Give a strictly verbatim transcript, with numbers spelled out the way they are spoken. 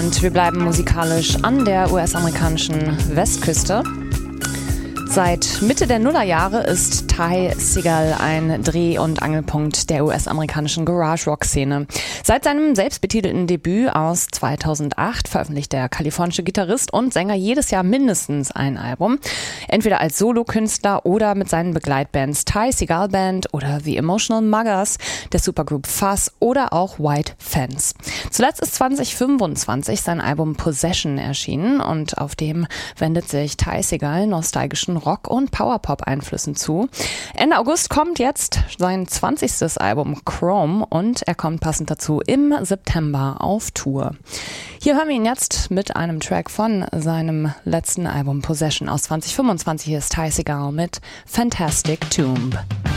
Und wir bleiben musikalisch an der U S-amerikanischen Westküste. Seit Mitte der Nullerjahre ist Ty Segall ein Dreh- und Angelpunkt der U S-amerikanischen Garage-Rock-Szene. Seit seinem selbstbetitelten Debüt aus zweitausendacht veröffentlicht der kalifornische Gitarrist und Sänger jedes Jahr mindestens ein Album. Entweder als Solokünstler oder mit seinen Begleitbands Ty Segall Band oder The Emotional Muggers, der Supergroup Fuzz oder auch White Fence. Zuletzt ist zwanzig fünfundzwanzig sein Album Possession erschienen und auf dem wendet sich Ty Segall nostalgischen Rock- und Powerpop-Einflüssen zu. Ende August kommt jetzt sein zwanzigstes Album Chrome und er kommt passend dazu im September auf Tour. Hier hören wir ihn jetzt mit einem Track von seinem letzten Album Possession aus zwanzig fünfundzwanzig. Hier ist Ty Segall mit Fantastic Tomb.